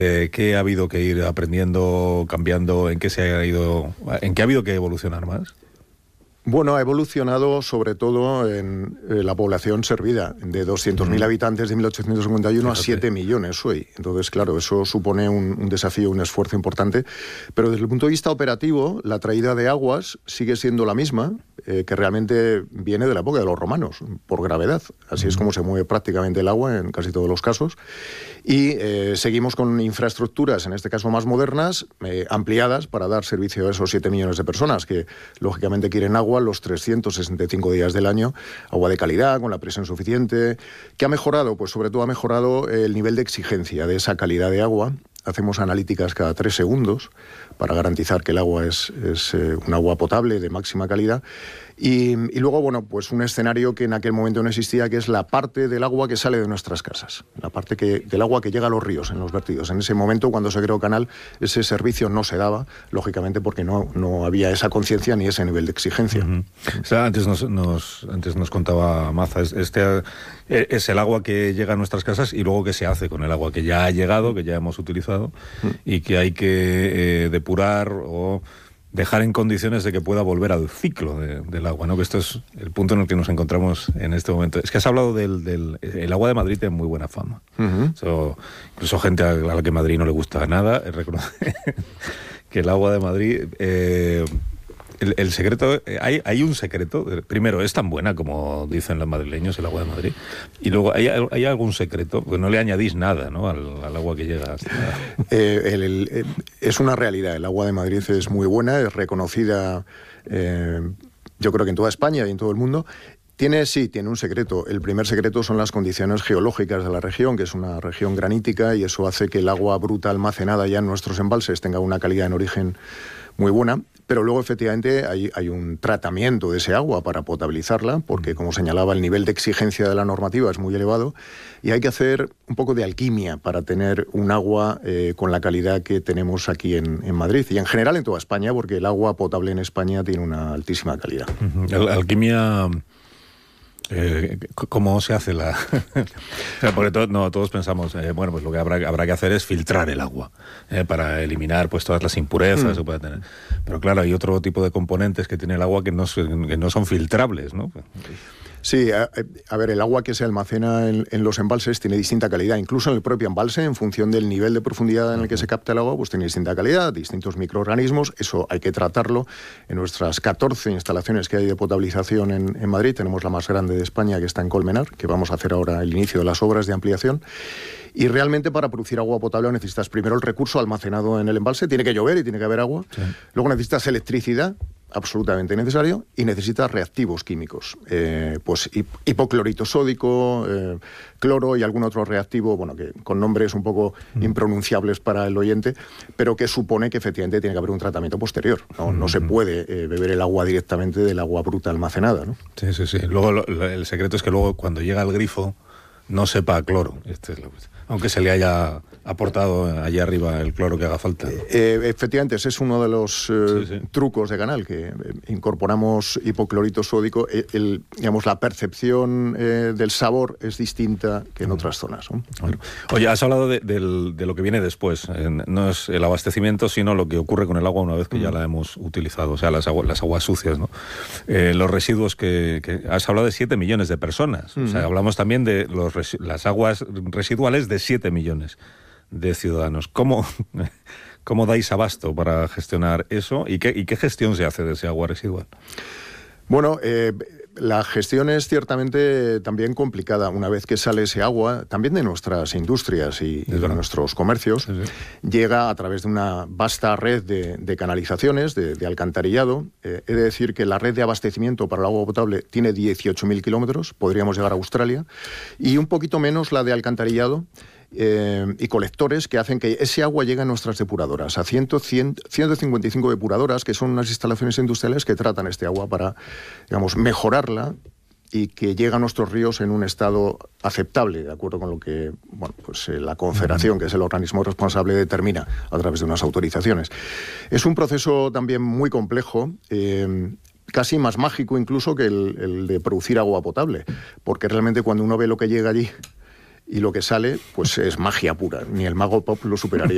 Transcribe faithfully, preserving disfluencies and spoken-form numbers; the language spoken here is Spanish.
Eh, ¿Qué ha habido que ir aprendiendo, cambiando? ¿En qué se ha ido, en qué ha habido que evolucionar más? Bueno, ha evolucionado sobre todo en eh, la población servida, de doscientos mil mm. habitantes de mil ochocientos cincuenta y uno Fíjate. a siete millones hoy. Entonces, claro, eso supone un, un desafío, un esfuerzo importante. Pero desde el punto de vista operativo, la traída de aguas sigue siendo la misma, eh, que realmente viene de la época de los romanos, por gravedad. Así mm. es como se mueve prácticamente el agua en casi todos los casos. Y eh, seguimos con infraestructuras, en este caso más modernas, eh, ampliadas para dar servicio a esos siete millones de personas que, lógicamente, quieren agua los trescientos sesenta y cinco días del año, agua de calidad, con la presión suficiente. ¿Qué ha mejorado? Pues sobre todo ha mejorado el nivel de exigencia de esa calidad de agua. Hacemos analíticas cada tres segundos para garantizar que el agua es, es eh, un agua potable de máxima calidad. Y, y luego, bueno, pues un escenario que en aquel momento no existía, que es la parte del agua que sale de nuestras casas, la parte que, del agua que llega a los ríos, en los vertidos. En ese momento, cuando se creó Canal, ese servicio no se daba, lógicamente porque no, no había esa conciencia ni ese nivel de exigencia. Uh-huh. O sea, antes nos, nos, antes nos contaba Maza, este es el agua que llega a nuestras casas y luego qué se hace con el agua que ya ha llegado, que ya hemos utilizado uh-huh. y que hay que eh, depurar o dejar en condiciones de que pueda volver al ciclo de, del agua, ¿no? Que esto es el punto en el que nos encontramos en este momento. Es que has hablado del, del el agua de Madrid, tiene muy buena fama. Uh-huh. So, incluso gente a la que Madrid no le gusta nada reconoce que el agua de Madrid... Eh, el, el secreto, hay, hay un secreto. Primero, es tan buena como dicen los madrileños, el agua de Madrid. Y luego, ¿hay, hay algún secreto? Porque no le añadís nada, ¿no?, al, al agua que llega. Hasta... Eh, el, el, es una realidad. El agua de Madrid es muy buena, es reconocida, eh, yo creo que en toda España y en todo el mundo. Tiene, sí, tiene un secreto. El primer secreto son las condiciones geológicas de la región, que es una región granítica, y eso hace que el agua bruta almacenada ya en nuestros embalses tenga una calidad en origen muy buena. Pero luego, efectivamente, hay, hay un tratamiento de ese agua para potabilizarla, porque, como señalaba, el nivel de exigencia de la normativa es muy elevado, y hay que hacer un poco de alquimia para tener un agua eh, con la calidad que tenemos aquí en, en Madrid, y en general en toda España, porque el agua potable en España tiene una altísima calidad. Uh-huh. La alquimia... Eh, ¿Cómo se hace la...? O sea, porque to, no, todos pensamos, eh, bueno, pues lo que habrá, habrá que hacer es filtrar el agua eh, para eliminar pues todas las impurezas mm. que pueda tener. Pero claro, hay otro tipo de componentes que tiene el agua que no, que no son filtrables, ¿no? Sí, a, a ver, el agua que se almacena en, en los embalses tiene distinta calidad. Incluso en el propio embalse, en función del nivel de profundidad en el que se capta el agua, pues tiene distinta calidad, distintos microorganismos. Eso hay que tratarlo. En nuestras catorce instalaciones que hay de potabilización en, en Madrid, tenemos la más grande de España, que está en Colmenar, que vamos a hacer ahora el inicio de las obras de ampliación. Y realmente, para producir agua potable necesitas primero el recurso almacenado en el embalse. Tiene que llover y tiene que haber agua. Sí. Luego necesitas electricidad, absolutamente necesario, y necesitas reactivos químicos, eh, pues hipoclorito sódico, eh, cloro y algún otro reactivo, bueno, que con nombres un poco mm. impronunciables para el oyente, pero que supone que efectivamente tiene que haber un tratamiento posterior. No, mm. no se puede eh, beber el agua directamente del agua bruta almacenada, ¿no? Sí, sí, sí. Luego lo, lo, el secreto es que luego cuando llega al grifo no sepa a cloro. Este es lo que... Aunque se le haya aportado allá arriba el cloro que haga falta, ¿no? Eh, efectivamente, ese es uno de los eh, sí, sí. trucos de Canal, que eh, incorporamos hipoclorito sódico. El, el, digamos, la percepción eh, del sabor es distinta que en otras zonas, ¿no? Bueno. Oye, has hablado de, de, de lo que viene después. Eh, no es el abastecimiento, sino lo que ocurre con el agua una vez que mm. ya la hemos utilizado. O sea, las, agu las aguas sucias, ¿no? Eh, los residuos que, que... Has hablado de siete millones de personas. Mm. O sea, hablamos también de los res las aguas residuales de siete millones de ciudadanos. ¿Cómo, cómo dais abasto para gestionar eso? ¿Y qué, y qué gestión se hace de ese agua residual? Bueno, eh, la gestión es ciertamente también complicada. Una vez que sale ese agua, también de nuestras industrias y, y de nuestros comercios, sí, sí. llega a través de una vasta red de, de canalizaciones, de, de alcantarillado. Eh, he de decir que la red de abastecimiento para el agua potable tiene dieciocho mil kilómetros, podríamos llegar a Australia, y un poquito menos la de alcantarillado, Eh, y colectores que hacen que ese agua llegue a nuestras depuradoras, a cien, cien, ciento cincuenta y cinco depuradoras, que son unas instalaciones industriales que tratan este agua para, digamos, mejorarla y que llega a nuestros ríos en un estado aceptable, de acuerdo con lo que, bueno, pues eh, la Confederación, que es el organismo responsable, determina a través de unas autorizaciones. Es un proceso también muy complejo, eh, casi más mágico incluso que el, el de producir agua potable, porque realmente cuando uno ve lo que llega allí y lo que sale, pues es magia pura. Ni el Mago Pop lo superaría.